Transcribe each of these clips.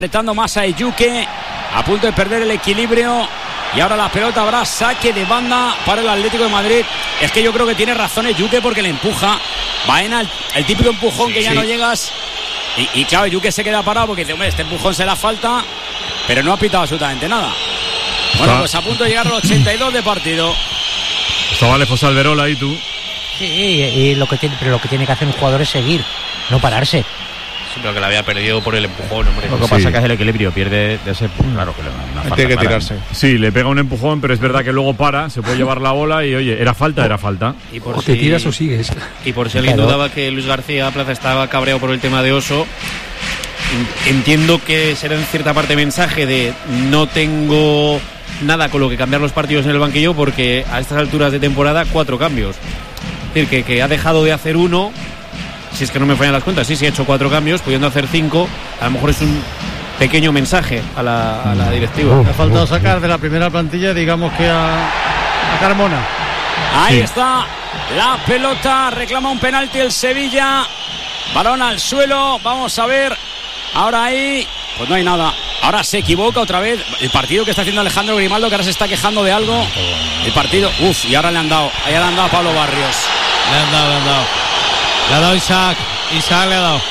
Apretando más a Eyuke, a punto de perder el equilibrio. Y ahora la pelota, habrá saque de banda para el Atlético de Madrid. Es que yo creo que tiene razón Eyuke porque le empuja. Baena, el típico empujón que ya no llegas. Y claro, Eyuke se queda parado porque dice, hombre, este empujón se la falta. Pero no ha pitado absolutamente nada. Bueno, pues a punto de llegar a los 82 de partido. Estaba lejos Alberola ahí tú. Sí, y lo que tiene que hacer un jugador es seguir, no pararse. Sí, pero que la había perdido por el empujón, hombre. Lo que pasa es que es el equilibrio, pierde de ese. Claro que una falta. Tiene que tirarse. Sí, le pega un empujón, pero es verdad que luego para, se puede llevar la bola y oye, era falta. Y por o te tiras o sigues. Y por si alguien dudaba que Luis García Plaza estaba cabreado por el tema de Oso, entiendo que será en cierta parte mensaje de no tengo nada con lo que cambiar los partidos en el banquillo porque a estas alturas de temporada 4 cambios. Es decir, que ha dejado de hacer uno. Si es que no me fallan las cuentas, sí, ha hecho 4 cambios, pudiendo hacer 5, a lo mejor es un pequeño mensaje a la directiva. Le ha faltado sacar de la primera plantilla, digamos que a Carmona. Ahí está la pelota, reclama un penalti el Sevilla, balón al suelo, vamos a ver, ahora ahí, pues no hay nada, ahora se equivoca otra vez, el partido que está haciendo Alejandro Grimaldo, que ahora se está quejando de algo, el partido, y ahora le han dado a Pablo Barrios. Le han dado. Le ha dado Isaac le ha dado.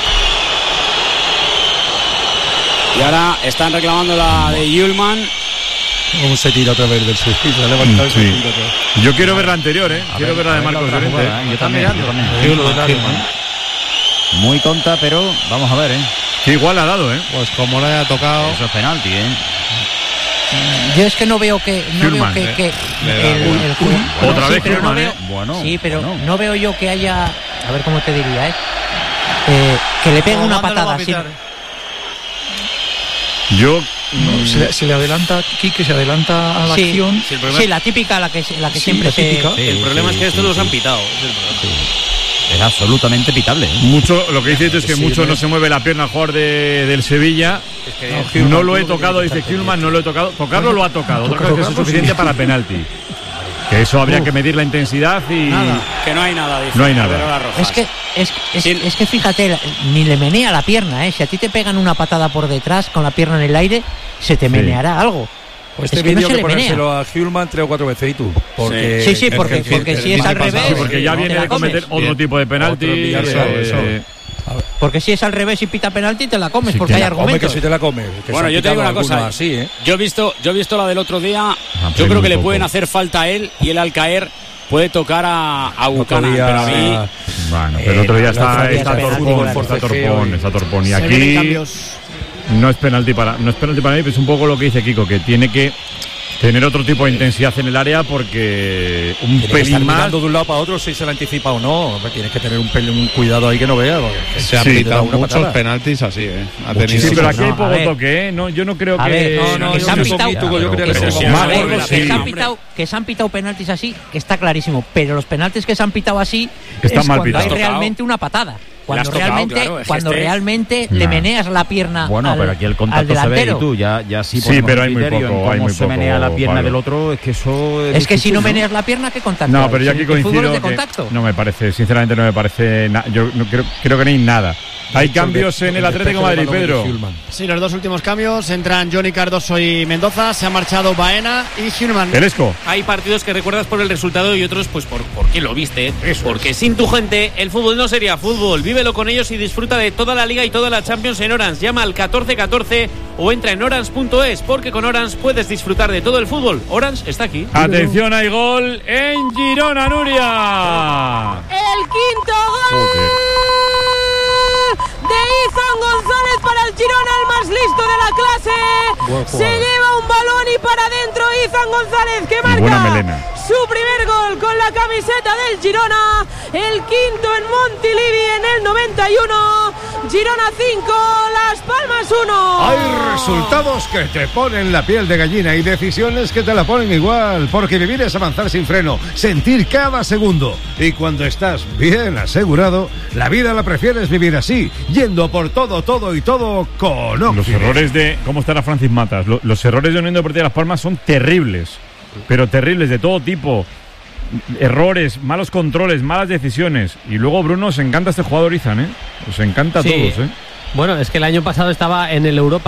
Y ahora están reclamando la de Yulman. ¿Cómo se tira otra vez del surfista? Se ha levantado y se tira otra vez. Yo quiero ver la anterior, quiero ver la de Marcos Llorente. Yo también. Muy tonta, pero vamos a ver, Que igual la ha dado, Pues como le haya tocado. Eso es penalti, Yo es que no veo que otra vez pero Hülman, no veo, Bueno, sí, pero bueno. no veo yo que haya, a ver cómo te diría, que le pegue una patada así. Yo se le adelanta, Quique se adelanta a la acción. Sí, la típica, la que siempre se. El problema es que estos los han pitado. Es absolutamente pitable. Mucho, lo que dice es que mucho no se mueve la pierna al jugador del Sevilla. No lo he tocado, dice Hülman, no lo he tocado. Tocarlo lo ha tocado. Otra cosa es que es suficiente para penalti. Que eso habría que medir la intensidad y. Nada, que no hay nada, dice. No hay nada. Es que fíjate, ni le menea la pierna, Si a ti te pegan una patada por detrás con la pierna en el aire, se te meneará algo. Pues este vídeo que ponérselo a Hülman 3 o 4 veces y tú. Porque sí, porque si es al revés. Porque ya viene de cometer otro tipo de penalti. Porque si es al revés y pita penalti, te la comes, porque hay argumentos. Que si te la comes. Bueno, yo te digo una cosa. Yo he visto la del otro día. Yo creo que le pueden hacer falta a él y él al caer puede tocar a Buchanan, pero a mí. Bueno, pero el otro día está torpón. Y aquí no es penalti para mí, pero es un poco lo que dice Kiko, que tiene que tener otro tipo de intensidad en el área porque un pelín más. Mirando de un lado para otro si se la anticipa o no. Tienes que tener un cuidado ahí que no veas. Se han pitado muchos penaltis así, Sí, pero aquí hay poco toque, No, yo no creo que. Que se han pitado penaltis así, que está clarísimo. Pero los penaltis que se han pitado así están mal cuando pitados. hay realmente una patada. Cuando realmente le No. meneas la pierna Bueno, pero aquí el contacto se ve y tú ya sí, pero hay muy poco. Hay muy se poco, menea la pierna del otro, es que eso es que si no meneas la pierna, ¿qué contacto? No, pero yo aquí coincido de contacto. No me parece, sinceramente no me parece yo no creo que no hay nada. Hay cambios en el Atlético de Madrid, Pedro. Sí, los dos últimos cambios. Entran Johnny Cardoso y Mendoza. Se ha marchado Baena y Hülman. Telesco. Hay partidos que recuerdas por el resultado y otros pues por qué lo viste. Porque sin tu gente el fútbol no sería fútbol. Vívelo con ellos y disfruta de toda la Liga y toda la Champions en Orange. Llama al 1414 o entra en orange.es, porque con Orange puedes disfrutar de todo el fútbol. Orange está aquí. Atención, hay gol en Girona, Nuria. El quinto gol de Izan González para el Girona, el más listo de la clase. Se lleva un balón y para adentro Izan González, que marca su primer gol con la camiseta del Girona, el quinto en Montilivi en el 91. Girona 5, Las Palmas 1. Hay resultados que te ponen la piel de gallina y decisiones que te la ponen igual, porque vivir es avanzar sin freno, sentir cada segundo. Y cuando estás bien asegurado, la vida la prefieres vivir así, yendo por todo y todo con Oxy. Los errores de... ¿Cómo estará Francis Matas? Los errores de Unión Deportiva Las Palmas son terribles, pero terribles de todo tipo. Errores, malos controles, malas decisiones. Y luego, Bruno, os encanta este jugador Izan, Os encanta a todos, Bueno, es que el año pasado estaba en el Europa